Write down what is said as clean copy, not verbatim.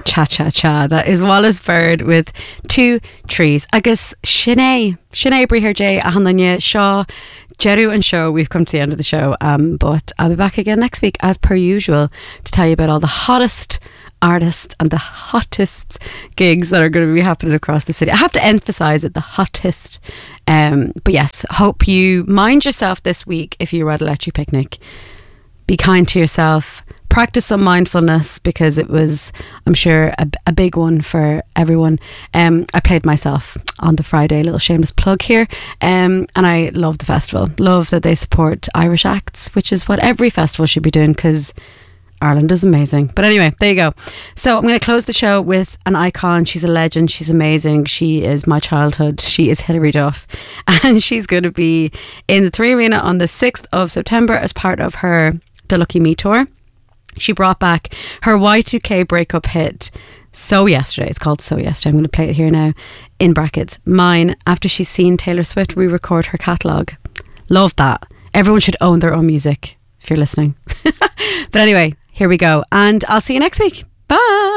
Cha Cha Cha. That is Wallace Bird with Two Trees. Agus Sinead Brihir J a Hananya Shaw Jeru and show. We've come to the end of the show, but I'll be back again next week as per usual to tell you about all the hottest artists and the hottest gigs that are going to be happening across the city. I have to emphasize it, the hottest. But yes, hope you mind yourself this week if you're at a Electric Picnic. Be kind to yourself. Practice some mindfulness, because it was, I'm sure, a big one for everyone. I played myself on the Friday, little shameless plug here, and I love the festival. Love that they support Irish acts, which is what every festival should be doing, because Ireland is amazing. But anyway, there you go. So I'm going to close the show with an icon. She's a legend. She's amazing. She is my childhood. She is Hilary Duff, and she's going to be in the Three Arena on the 6th of September as part of her The Lucky Me tour. She brought back her Y2K breakup hit So Yesterday. It's called So Yesterday. I'm going to play it here now in brackets. Mine, after she's seen Taylor Swift re-record her catalogue. Love that. Everyone should own their own music if you're listening. But anyway, here we go, and I'll see you next week. Bye.